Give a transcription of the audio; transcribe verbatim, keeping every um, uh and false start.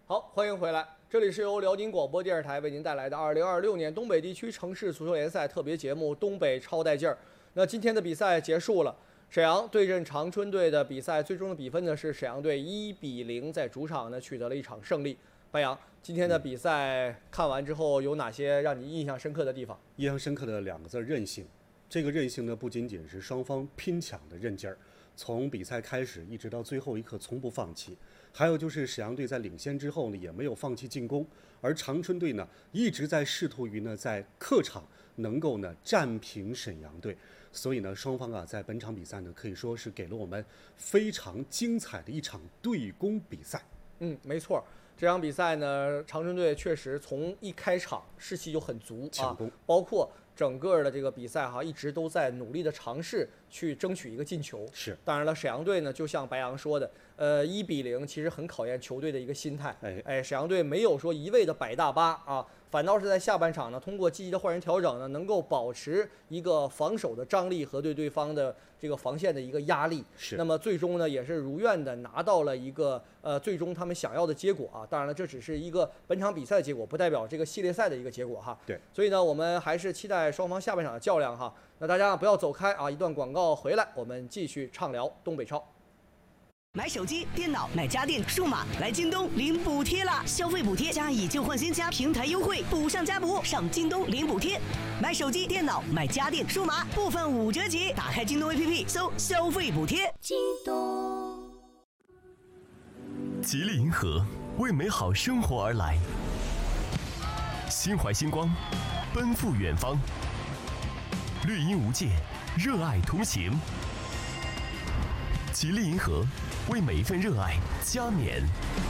好，欢迎回来，这里是由辽宁广播电视台为您带来的二零二六年东北地区城市足球联赛特别节目《东北超带劲儿》。那今天的比赛结束了，沈阳对阵长春队的比赛最终的比分呢是沈阳队一比零在主场呢取得了一场胜利。白杨，今天的比赛看完之后有哪些让你印象深刻的地方？ 印象深刻的两个字：韧性。这个韧性呢，不仅仅是双方拼抢的韧劲儿，从比赛开始一直到最后一刻从不放弃。还有就是沈阳队在领先之后呢，也没有放弃进攻，而长春队呢一直在试图于呢在客场能够呢战平沈阳队。所以呢，双方啊在本场比赛呢可以说是给了我们非常精彩的一场对攻比赛。 嗯，没错。这场比赛呢，长春队确实从一开场士气就很足啊，包括整个的这个比赛哈，一直都在努力的尝试去争取一个进球。 是， 当然了，沈阳队呢，就像白杨说的，呃，一比零其实很考验球队的一个心态。 哎哎，沈阳队没有说一味的摆大巴啊，反倒是在下半场呢，通过积极的换人调整呢，能够保持一个防守的张力和对对方的这个防线的一个压力。 是， 那么最终呢，也是如愿的拿到了一个呃最终他们想要的结果啊。当然了，这只是一个本场比赛的结果，不代表这个系列赛的一个结果哈。 对， 所以呢，我们还是期待双方下半场的较量哈。那大家不要走开啊！一段广告回来，我们继续畅聊东北超。 买手机、电脑、买家电、数码，来京东领补贴啦！消费补贴加以旧换新加平台优惠，补上加补，上京东领补贴。买手机、电脑、买家电、数码，部分五折起。打开京东 A P P， 搜消费补贴。京东。 吉利银河为美好生活而来，心怀星光，奔赴远方。绿荫无界，热爱同行。吉利银河为每一份热爱加冕。